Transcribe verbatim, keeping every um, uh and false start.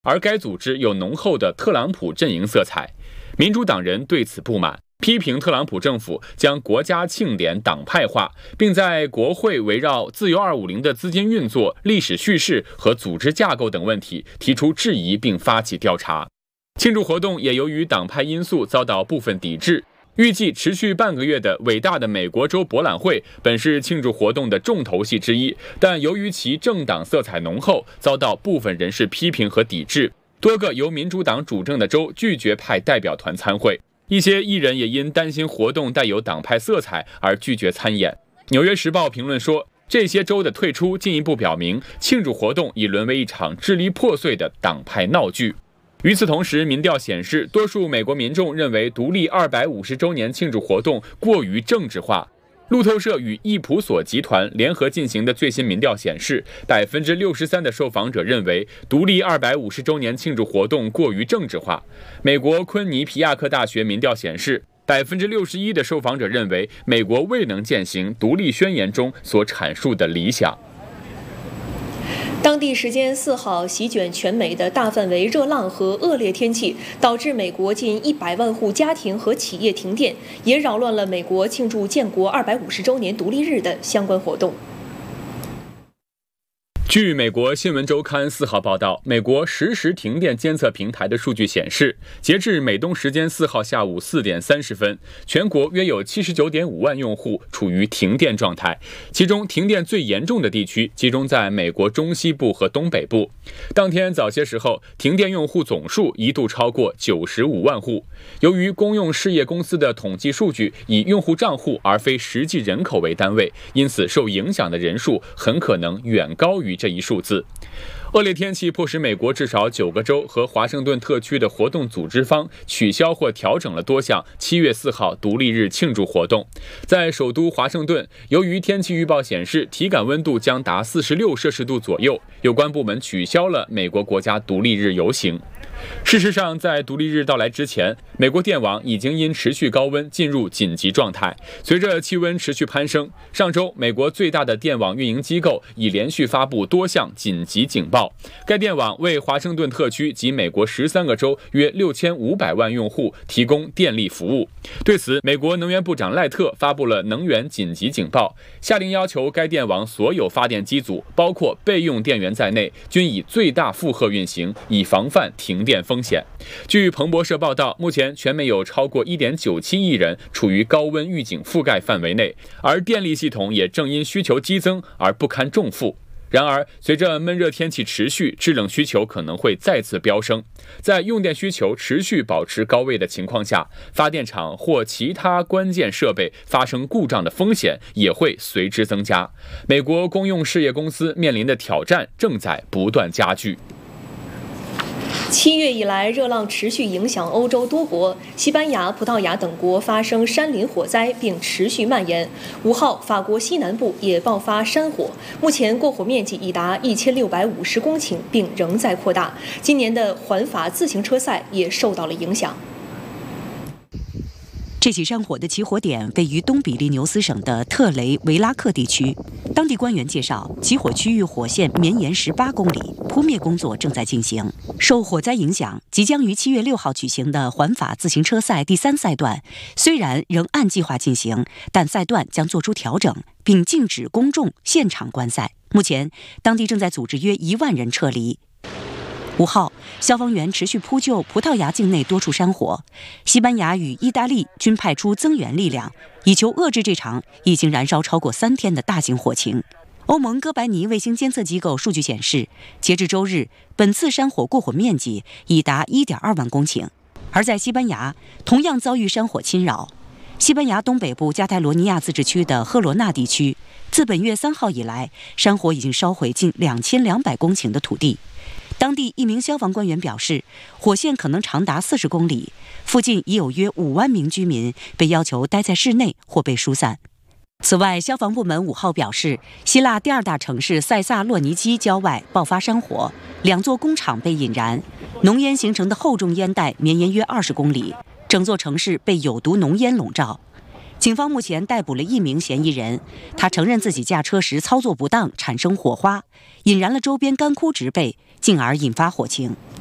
而该组织有浓厚的特朗普阵营色彩。民主党人对此不满，批评特朗普政府将国家庆典党派化，并在国会围绕自由二五零的资金运作、历史叙事和组织架构等问题提出质疑，并发起调查。庆祝活动也由于党派因素遭到部分抵制。预计持续半个月的伟大的美国州博览会本是庆祝活动的重头戏之一，但由于其政党色彩浓厚，遭到部分人士批评和抵制。多个由民主党主政的州拒绝派代表团参会，一些艺人也因担心活动带有党派色彩而拒绝参演。纽约时报评论说，这些州的退出进一步表明，庆祝活动已沦为一场支离破碎的党派闹剧。与此同时，民调显示，多数美国民众认为独立二百五十周年庆祝活动过于政治化。路透社与易普索集团联合进行的最新民调显示，百分之六十三的受访者认为独立二百五十周年庆祝活动过于政治化。美国昆尼皮亚克大学民调显示，百分之六十一的受访者认为美国未能践行独立宣言中所阐述的理想。 当地时间四号，席卷全美的大范围热浪和恶劣天气，导致美国近一百万户家庭和企业停电，也扰乱了美国庆祝建国二百五十周年独立日的相关活动。 据美国新闻周刊四号报道，美国实时停电监测平台的数据显示，截至美东时间四号下午四点三十分，全国约有七十九点五万用户处于停电状态，其中停电最严重的地区集中在美国中西部和东北部。当天早些时候，停电用户总数一度超过九十五万户。由于公用事业公司的统计数据以用户账户而非实际人口为单位，因此受影响的人数很可能远高于这一数字。恶劣天气迫使美国至少九个州和华盛顿特区的活动组织方取消或调整了多项七月四号独立日庆祝活动。在首都华盛顿，由于天气预报显示体感温度将达四十六摄氏度左右，有关部门取消了美国国家独立日游行。事实上，在独立日到来之前，美国电网已经因持续高温进入紧急状态。随着气温持续攀升，上周美国最大的电网运营机构已连续发布多项紧急警报。该电网为华盛顿特区及美国十三个州约六千五百万用户提供电力服务。对此，美国能源部长赖特发布了能源紧急警报，下令要求该电网所有发电机组，包括备用电源在内，均以最大负荷运行，以防范停电风险。据彭博社报道，目前全美有超过 一点九七亿人处于高温预警覆盖范围内，而电力系统也正因需求激增而不堪重负。然而，随着闷热天气持续，制冷需求可能会再次飙升。在用电需求持续保持高位的情况下，发电厂或其他关键设备发生故障的风险也会随之增加。美国公用事业公司面临的挑战正在不断加剧。 七月以来，热浪持续影响欧洲多国，西班牙、葡萄牙等国发生山林火灾，并持续蔓延。五号，法国西南部也爆发山火，目前过火面积已达一千六百五十公顷，并仍在扩大。今年的环法自行车赛也受到了影响。 这起山火的起火点位于东比利牛斯省的特雷维拉克地区。当地官员介绍，起火区域火线绵延十八公里，扑灭工作正在进行。受火灾影响，即将于七月六号举行的环法自行车赛第三赛段，虽然仍按计划进行，但赛段将做出调整，并禁止公众现场观赛。目前，当地正在组织约一万人撤离。五号，消防员持续扑救葡萄牙境内多处山火，西班牙与意大利均派出增援力量，以求遏制这场已经燃烧超过三天的大型火情。欧盟哥白尼卫星监测机构数据显示，截至周日，本次山火过火面积已达 一点二万公顷。而在西班牙，同样遭遇山火侵扰。西班牙东北部加泰罗尼亚自治区的赫罗纳地区，自本月三号以来，山火已经烧毁近两千两百公顷的土地。当地一名消防官员表示，火线可能长达四十公里，附近已有约五万名居民被要求待在室内或被疏散。此外，消防部门五号表示，希腊第二大城市塞萨洛尼基郊外爆发山火，两座工厂被引燃，浓烟形成的厚重烟带绵延约二十公里，整座城市被有毒浓烟笼罩。警方目前逮捕了一名嫌疑人，他承认自己驾车时操作不当，产生火花，引燃了周边干枯植被，进而引发火情。